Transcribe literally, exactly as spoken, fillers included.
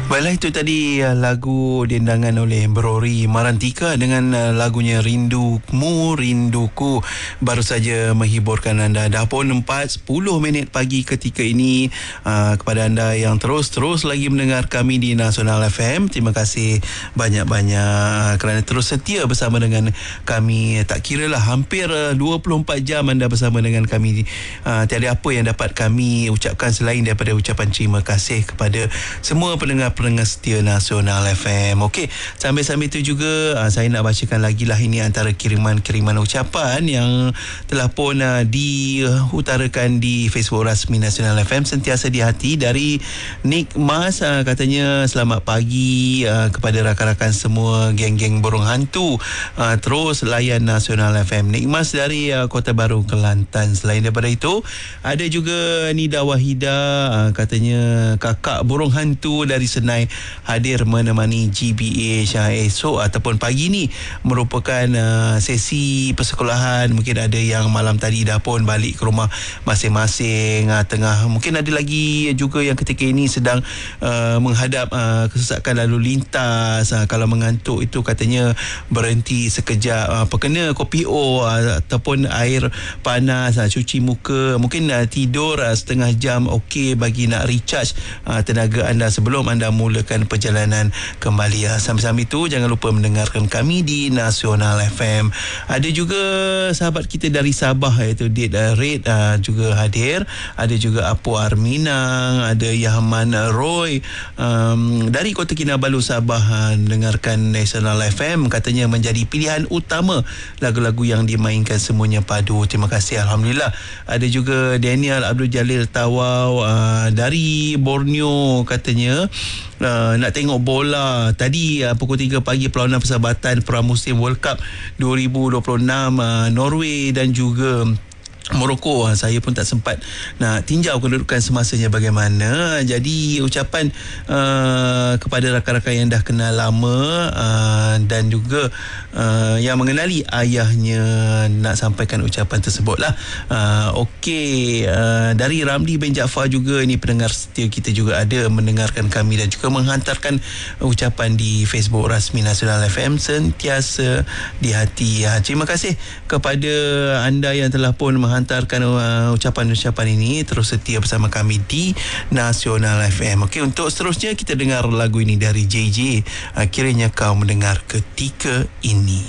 Baiklah, itu tadi uh, lagu diendangan oleh Brori Marantika dengan uh, lagunya Rindumu Rinduku baru saja menghiburkan anda. Dah pun empat sepuluh minit pagi ketika ini. Uh, kepada anda yang terus-terus lagi mendengar kami di Nasional F M, terima kasih banyak-banyak kerana terus setia bersama dengan kami. Tak kira lah, hampir uh, dua puluh empat jam anda bersama dengan kami. Uh, tiada apa yang dapat kami ucapkan selain daripada ucapan terima kasih kepada semua pendengar pendengar setia Nasional F M. Okey, sambil-sambil itu juga uh, saya nak bacakan lagi lah ini antara kiriman-kiriman ucapan yang telah pun uh, diutarakan di Facebook rasmi Nasional F M. Sentiasa di hati dari Nick Mas, uh, katanya selamat pagi uh, kepada rakan-rakan semua geng-geng burung hantu, uh, terus layan Nasional F M. Nick Mas dari uh, Kota Baru, Kelantan. Selain daripada itu, ada juga Nida Wahida, uh, katanya kakak burung hantu dari Senai hadir menemani G B H uh, esok ataupun pagi ni merupakan uh, sesi persekolahan. Mungkin ada yang malam tadi dah pun balik ke rumah masing-masing, uh, tengah mungkin ada lagi juga yang ketika ini sedang uh, menghadap uh, kesesakan lalu lintas. Uh, kalau mengantuk itu katanya berhenti sekejap, uh, perkena kopi O uh, ataupun air panas, uh, cuci muka, mungkin uh, tidur uh, setengah jam okey bagi nak recharge uh, tenaga anda sebelum anda mulakan perjalanan kembali. Sambil-sambil itu jangan lupa mendengarkan kami di Nasional F M. Ada juga sahabat kita dari Sabah iaitu Date Red uh, juga hadir. Ada juga Apu Arminang, ada Yahman Roy um, dari Kota Kinabalu, Sabah, uh, dengarkan Nasional F M, katanya menjadi pilihan utama lagu-lagu yang dimainkan semuanya padu. Terima kasih, Alhamdulillah. Ada juga Daniel Abdul Jalil Tawau uh, dari Borneo, katanya Uh, nak tengok bola tadi uh, pukul tiga pagi perlawanan persahabatan pramusim World Cup dua ribu dua puluh enam, uh, Norway dan juga Morocco. Saya pun tak sempat nak tinjau kedudukan semasanya bagaimana. Jadi ucapan uh, kepada rakan-rakan yang dah kenal lama uh, dan juga uh, yang mengenali ayahnya, nak sampaikan ucapan tersebut lah. Uh, Okey, uh, dari Ramli bin Jaafar juga, ini pendengar setia kita juga ada mendengarkan kami dan juga menghantarkan ucapan di Facebook rasmi Nasional F M. Sentiasa di hati. Uh, terima kasih kepada anda yang telah pun hantarkan uh, ucapan-ucapan ini, terus setia bersama kami di Nasional F M. Okey, untuk seterusnya kita dengar lagu ini dari J J, uh, kiranya kau mendengar ketika ini.